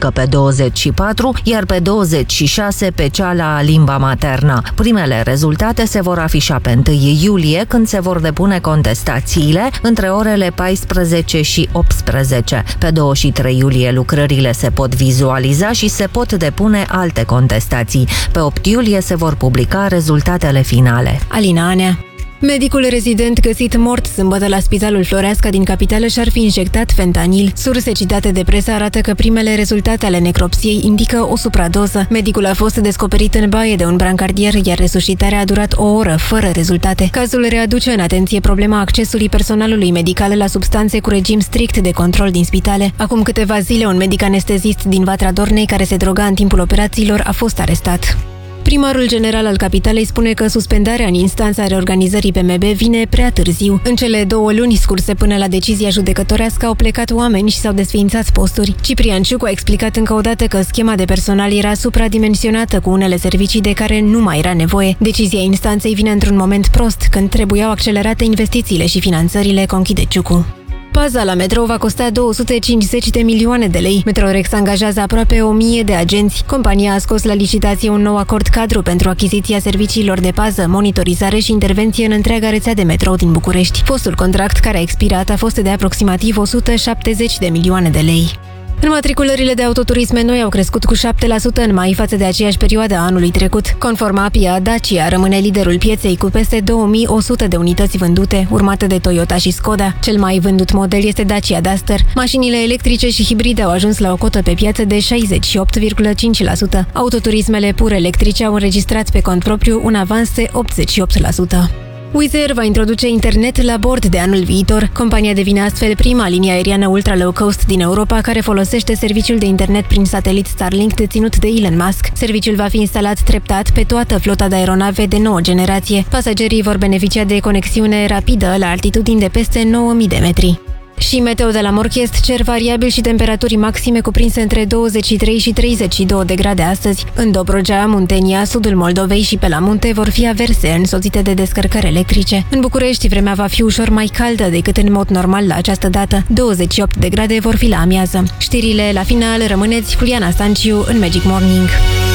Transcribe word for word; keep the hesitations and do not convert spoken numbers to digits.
matematică pe douăzeci și patru, iar pe douăzeci și șase pe cea la limba maternă. Primele rezultate se vor afișa pe întâi iulie, când se vor depune contestațiile între orele paisprezece și optsprezece. Pe doi și trei iulie lucrările se pot vizualiza și se pot depune alte contestații. Pe opt iulie se vor publica rezultatele finale. Alina Anea. Medicul rezident găsit mort sâmbătă la Spitalul Floreasca din capitală și-ar fi injectat fentanil. Surse citate de presă arată că primele rezultate ale necropsiei indică o supradoză. Medicul a fost descoperit în baie de un brancardier, iar resuscitarea a durat o oră, fără rezultate. Cazul readuce în atenție problema accesului personalului medical la substanțe cu regim strict de control din spitale. Acum câteva zile, un medic anestezist din Vatra Dornei, care se droga în timpul operațiilor, a fost arestat. Primarul general al capitalei spune că suspendarea în instanța reorganizării P M B vine prea târziu. În cele două luni scurse până la decizia judecătorească au plecat oameni și s-au desființat posturi. Ciprian Ciucu a explicat încă o dată că schema de personal era supradimensionată cu unele servicii de care nu mai era nevoie. Decizia instanței vine într-un moment prost, când trebuiau accelerate investițiile și finanțările, conchide Ciucu. Paza la metrou va costa două sute cincizeci de milioane de lei. Metrorex angajează aproape o mie de agenți. Compania a scos la licitație un nou acord cadru pentru achiziția serviciilor de pază, monitorizare și intervenție în întreaga rețea de metrou din București. Fostul contract care a expirat a fost de aproximativ o sută șaptezeci de milioane de lei. Înmatriculările de autoturisme noi au crescut cu șapte la sută în mai față de aceeași perioadă a anului trecut. Conform A P I A, Dacia rămâne liderul pieței cu peste două mii o sută de unități vândute, urmate de Toyota și Skoda. Cel mai vândut model este Dacia Duster. Mașinile electrice și hibride au ajuns la o cotă pe piață de șaizeci și opt virgulă cinci la sută. Autoturismele pur electrice au înregistrat pe cont propriu un avans de optzeci și opt la sută. Wizz Air va introduce internet la bord de anul viitor. Compania devine astfel prima linie aeriană ultra-low-cost din Europa care folosește serviciul de internet prin satelit Starlink deținut de Elon Musk. Serviciul va fi instalat treptat pe toată flota de aeronave de nouă generație. Pasagerii vor beneficia de conexiune rapidă la altitudini de peste nouă mii de metri. Și meteo de la Morchest, cer variabil și temperaturi maxime cuprinse între douăzeci și trei și treizeci și doi de grade astăzi. În Dobrogea, Muntenia, sudul Moldovei și pe la munte vor fi averse însoțite de descărcări electrice. În București, vremea va fi ușor mai caldă decât în mod normal la această dată. douăzeci și opt de grade vor fi la amiază. Știrile la final, rămâneți cu Liana Stanciu în Magic Morning.